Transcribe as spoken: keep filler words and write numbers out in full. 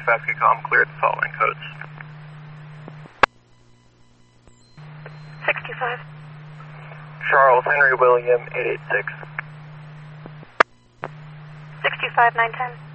five Kcom cleared the following codes. six two five. Charles Henry William eight eight six. six two five nine ten.